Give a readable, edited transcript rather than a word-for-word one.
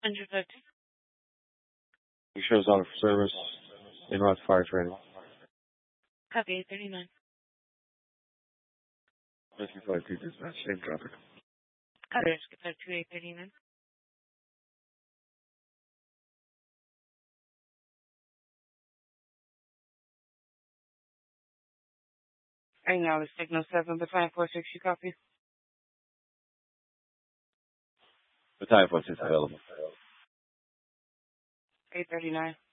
150. He shows on for service in Ross Fire Training. Copy 839. 1952 dispatch, same traffic. Copy. Skip 2839. Right now, the signal 7, Battalion 46, you copy? Battalion 46 available. 839.